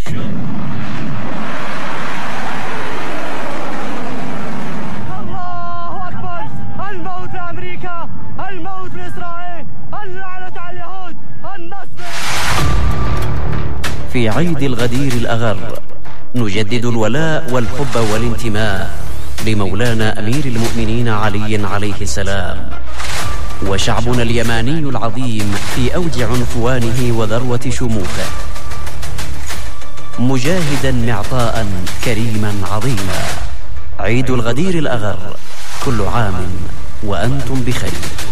الله أكبر. الموت لأمريكا، الموت لإسرائيل، اللعنة على اليهود، النصر. في عيد الغدير الأغر نجدد الولاء والحب والانتماء لمولانا أمير المؤمنين علي عليه السلام، وشعبنا اليماني العظيم في أوج عنفوانه وذروة شموخه، مجاهدا معطاء كريما عظيما. عيد الغدير الأغر، كل عام وأنتم بخير.